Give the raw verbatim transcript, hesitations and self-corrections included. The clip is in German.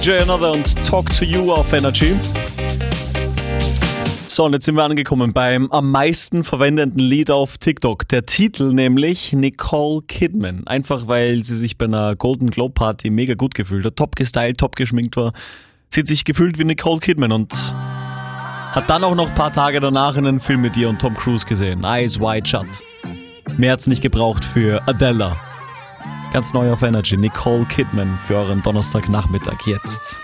Jay Another und Talk to You auf Energy. So, und jetzt sind wir angekommen beim am meisten verwendeten Lied auf TikTok. Der Titel nämlich Nicole Kidman. Einfach weil sie sich bei einer Golden Globe Party mega gut gefühlt hat. Top gestylt, top geschminkt war. Sie hat sich gefühlt wie Nicole Kidman und hat dann auch noch ein paar Tage danach einen Film mit ihr und Tom Cruise gesehen. Eyes Wide Shut. Mehr hat's nicht gebraucht für Adele. Ganz neu auf Energy. Nicole Kidman für euren Donnerstagnachmittag jetzt.